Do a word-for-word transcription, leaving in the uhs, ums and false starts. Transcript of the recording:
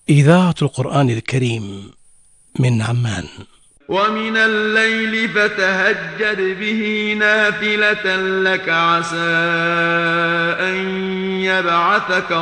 إذاعة القرآن الكريم من عمان. ومن الليل فتهجد به نافلة لك عسى أن يبعثك